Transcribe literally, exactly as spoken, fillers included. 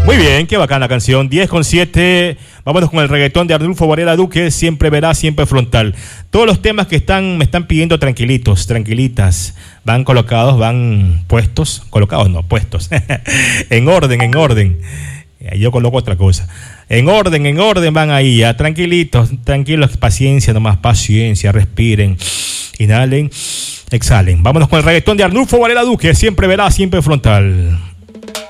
Muy bien, qué bacana canción. diez con siete. Vámonos con el reggaetón de Arnulfo Varela Duque. Siempre verá, siempre frontal. Todos los temas que están me están pidiendo tranquilitos, tranquilitas. Van colocados, van puestos. Colocados no, puestos. En orden, en orden. Yo coloco otra cosa. En orden, en orden van ahí, ya. Tranquilitos, tranquilos, paciencia, nomás paciencia. Respiren, inhalen, exhalen. Vámonos con el reggaetón de Arnulfo Varela Duque. Siempre verá, siempre frontal.